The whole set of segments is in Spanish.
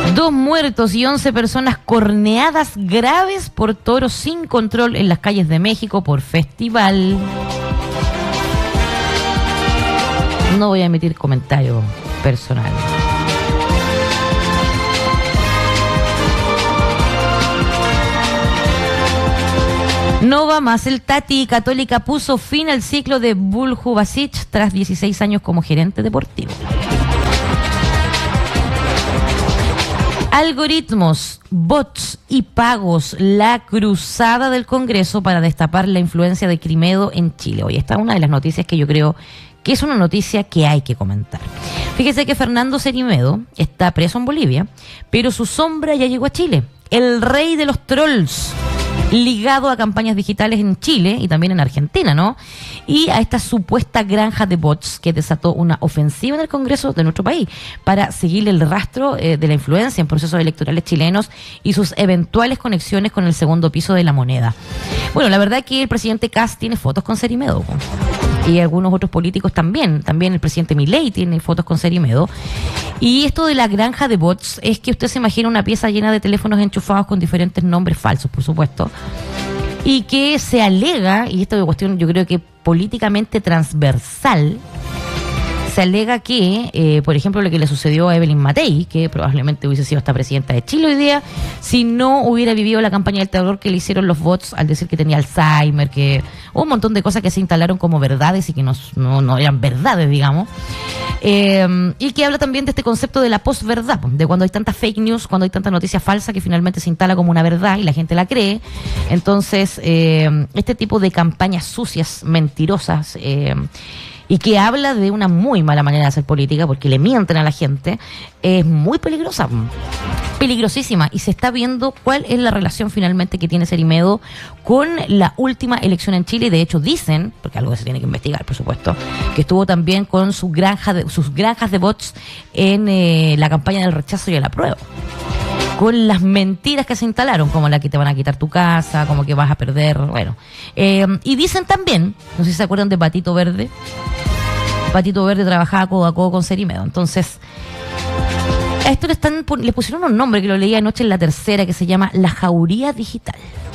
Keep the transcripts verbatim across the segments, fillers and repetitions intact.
Dos muertos y once personas corneadas graves por toros sin control en las calles de México por festival. No voy a emitir comentario personal. No va más. El Tati Católica puso fin al ciclo de Buljubasic tras dieciséis años como gerente deportivo. Algoritmos, bots y pagos, la cruzada del Congreso para destapar la influencia de Crimedo en Chile. Hoy esta es una de las noticias que yo creo que es una noticia que hay que comentar. Fíjese que Fernando Cerimedo está preso en Bolivia, pero su sombra ya llegó a Chile. El rey de los trolls, ligado a campañas digitales en Chile y también en Argentina, ¿no? Y a esta supuesta granja de bots que desató una ofensiva en el Congreso de nuestro país para seguirle el rastro eh, de la influencia en procesos electorales chilenos y sus eventuales conexiones con el segundo piso de la moneda. Bueno, la verdad es que el presidente Kast tiene fotos con Cerimedo, ¿no? Y algunos otros políticos también. También el presidente Milei tiene fotos con Cerimedo. Y esto de la granja de bots es que usted se imagina una pieza llena de teléfonos enchufados con diferentes nombres falsos, por supuesto, y que se alega, y esta es una cuestión yo creo que políticamente transversal, se alega que, eh, por ejemplo, lo que le sucedió a Evelyn Matei, que probablemente hubiese sido esta presidenta de Chile hoy día, si no hubiera vivido la campaña del terror que le hicieron los bots al decir que tenía Alzheimer, que hubo un montón de cosas que se instalaron como verdades y que no, no, no eran verdades, digamos. Eh, y que habla también de este concepto de la posverdad, de cuando hay tanta fake news, cuando hay tanta noticia falsa que finalmente se instala como una verdad y la gente la cree. Entonces, eh, este tipo de campañas sucias, mentirosas, eh, y que habla de una muy mala manera de hacer política porque le mienten a la gente, es muy peligrosa, peligrosísima, y se está viendo cuál es la relación finalmente que tiene Cerimedo con la última elección en Chile. Y de hecho dicen, porque algo que se tiene que investigar, por supuesto, que estuvo también con su granja de, sus granjas de bots en eh, la campaña del rechazo y el apruebo, con las mentiras que se instalaron, como la que te van a quitar tu casa, como que vas a perder, bueno. Eh, y dicen también, no sé si se acuerdan de Patito Verde, Patito Verde trabajaba codo a codo con Cerimedo. Entonces, a esto le, están, le pusieron un nombre que lo leí anoche en La Tercera, que se llama La Jauría Digital.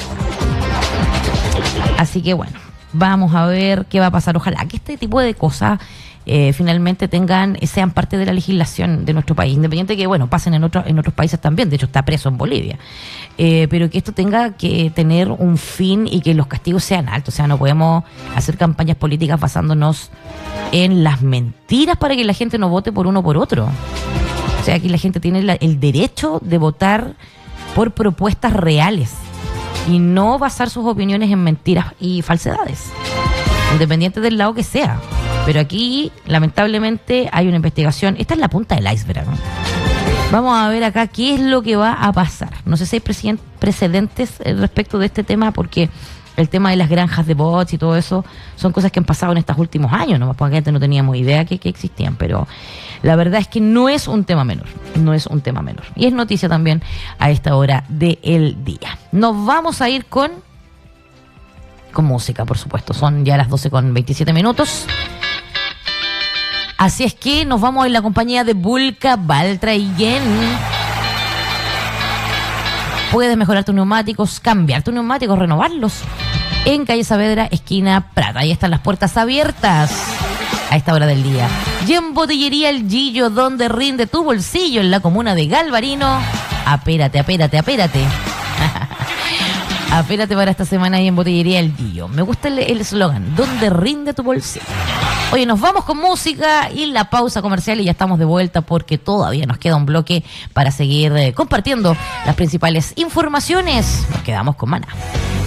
Así que bueno, vamos a ver qué va a pasar. Ojalá que este tipo de cosas eh, finalmente tengan, sean parte de la legislación de nuestro país, independiente que, bueno, pasen en otros en otros países también. De hecho, está preso en Bolivia. Eh, pero que esto tenga que tener un fin y que los castigos sean altos. O sea, no podemos hacer campañas políticas basándonos en las mentiras para que la gente no vote por uno o por otro. O sea, que la gente tiene la, el derecho de votar por propuestas reales y no basar sus opiniones en mentiras y falsedades, independiente del lado que sea. Pero aquí, lamentablemente, hay una investigación. Esta es la punta del iceberg, ¿no? Vamos a ver acá qué es lo que va a pasar. No sé si hay precedentes respecto de este tema, porque el tema de las granjas de bots y todo eso son cosas que han pasado en estos últimos años, ¿no? Porque antes no teníamos idea que, que existían, pero la verdad es que no es un tema menor, no es un tema menor. Y es noticia también a esta hora del día. Nos vamos a ir con, con música, por supuesto. Son ya las doce con veintisiete minutos. Así es que nos vamos en la compañía de Vulca Valtrayen. Puedes mejorar tus neumáticos, cambiar tus neumáticos, renovarlos en calle Saavedra, esquina Prata. Ahí están las puertas abiertas a esta hora del día. Y en Botillería El Gillo, donde rinde tu bolsillo, en la comuna de Galvarino. Apérate, apérate, apérate. Apérate para esta semana ahí en Botillería El Gillo. Me gusta el eslogan, donde rinde tu bolsillo. Oye, nos vamos con música y la pausa comercial y ya estamos de vuelta porque todavía nos queda un bloque para seguir eh, compartiendo las principales informaciones. Nos quedamos con Maná.